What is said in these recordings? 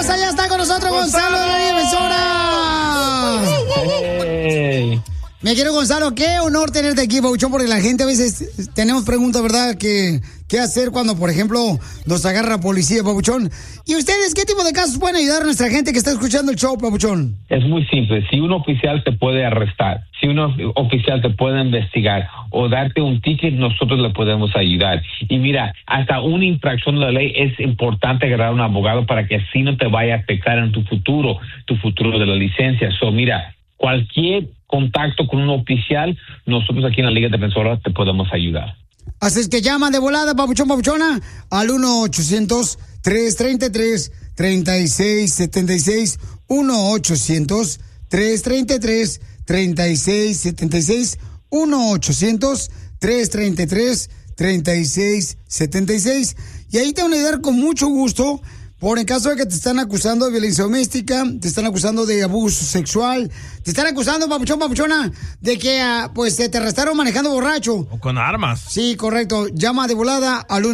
hermosa! ¡Ya está con nosotros Gonzalo de la emisora! Hey. Mi querido Gonzalo, qué honor tenerte aquí, Pabuchón, porque la gente a veces tenemos preguntas, ¿verdad? ¿Qué hacer cuando, por ejemplo, nos agarra la policía, Pabuchón? ¿Y ustedes qué tipo de casos pueden ayudar a nuestra gente que está escuchando el show, Pabuchón? Es muy simple. Si un oficial te puede arrestar, si un oficial te puede investigar o darte un ticket, nosotros le podemos ayudar. Y mira, hasta una infracción de la ley es importante agarrar un abogado para que así no te vaya a afectar en tu futuro de la licencia. Mira, cualquier contacto con un oficial, nosotros aquí en la Liga Defensora te podemos ayudar. Así es que llama de volada, Pabuchón, Pabuchona, al 1-800-333-3676, 1-800-333-3676, 1-800-333-3676. Y ahí te van a ayudar con mucho gusto. Por en caso de que te están acusando de violencia doméstica, te están acusando de abuso sexual, te están acusando, Papuchón, Papuchona, de que pues te arrestaron manejando borracho. O con armas. Sí, correcto. Llama de volada al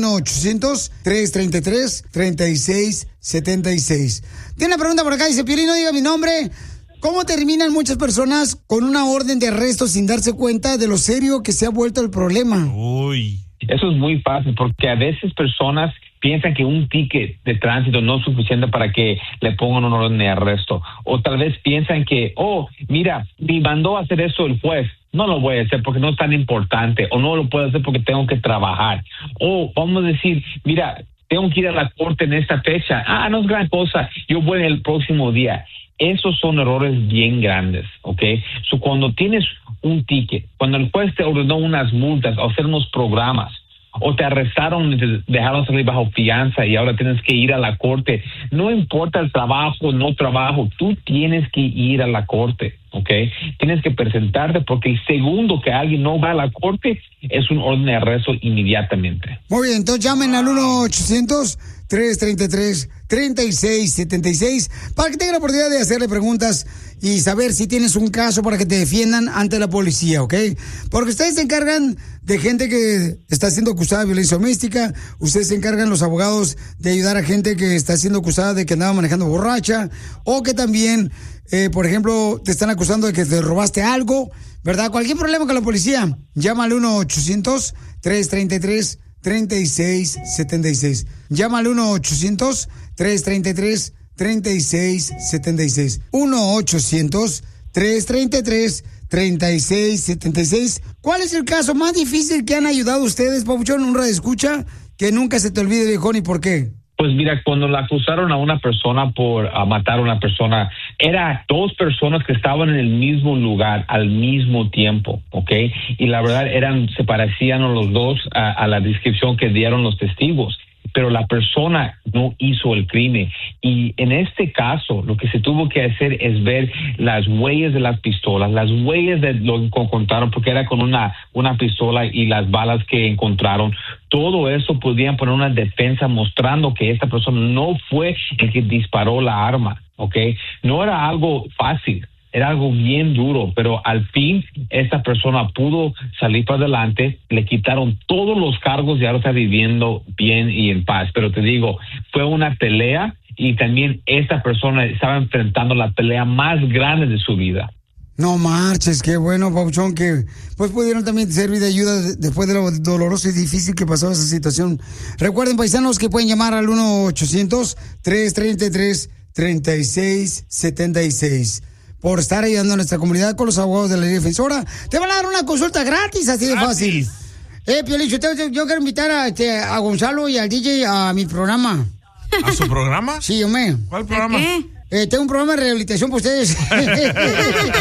1-800-333-3676. Tiene una pregunta por acá, dice, Piolín, no diga mi nombre. ¿Cómo terminan muchas personas con una orden de arresto sin darse cuenta de lo serio que se ha vuelto el problema? Uy. Eso es muy fácil porque a veces personas piensan que un ticket de tránsito no es suficiente para que le pongan una orden de arresto. O tal vez piensan que, mira, me mandó a hacer eso el juez. No lo voy a hacer porque no es tan importante. O no lo puedo hacer porque tengo que trabajar. O vamos a decir, mira, tengo que ir a la corte en esta fecha. No es gran cosa. Yo voy el próximo día. Esos son errores bien grandes, ¿ok? Cuando tienes un ticket, cuando el juez te ordenó unas multas o hacer unos programas, o te arrestaron y te dejaron salir bajo fianza y ahora tienes que ir a la corte, no importa el trabajo o no trabajo, tú tienes que ir a la corte, ¿ok? Tienes que presentarte porque el segundo que alguien no va a la corte es un orden de arresto inmediatamente. Muy bien, entonces llamen al 1-800-333-3676 para que tengan la oportunidad de hacerle preguntas y saber si tienes un caso para que te defiendan ante la policía, ¿ok? Porque ustedes se encargan de gente que está siendo acusada de violencia doméstica, ustedes se encargan, los abogados, de ayudar a gente que está siendo acusada de que andaba manejando borracha, o que también, por ejemplo, te están acusando de que te robaste algo, ¿verdad? Cualquier problema con la policía, llama al 1-800-333-3676. Llama al 1-800-333-3676. 1-800-333-3676. ¿Cuál es el caso más difícil que han ayudado ustedes, Pabuchón? Un radioescucha que nunca se te olvide, viejón, ¿y por qué? Pues mira, cuando la acusaron a una persona por matar a una persona, era dos personas que estaban en el mismo lugar al mismo tiempo, ¿ok? Y la verdad se parecían los dos a la descripción que dieron los testigos, pero la persona no hizo el crimen. Y en este caso, lo que se tuvo que hacer es ver las huellas de las pistolas, las huellas de lo que encontraron, porque era con una pistola y las balas que encontraron. Todo eso podían poner una defensa mostrando que esta persona no fue el que disparó la arma, ¿ok? No era algo fácil. Era algo bien duro, pero al fin esta persona pudo salir para adelante, le quitaron todos los cargos y ahora está viviendo bien y en paz. Pero te digo, fue una pelea y también esta persona estaba enfrentando la pelea más grande de su vida. No marches, qué bueno, Pabuchón, que pues pudieron también servir de ayuda después de lo doloroso y difícil que pasó esa situación. Recuerden, paisanos, que pueden llamar al 1-800-333-3676. Por estar ayudando a nuestra comunidad con los abogados de la Liga Defensora. Te van a dar una consulta gratis, así de fácil. Piolín, yo quiero invitar a Gonzalo y al DJ a mi programa. ¿A su programa? Sí, hombre. ¿Cuál programa? Tengo un programa de rehabilitación para ustedes.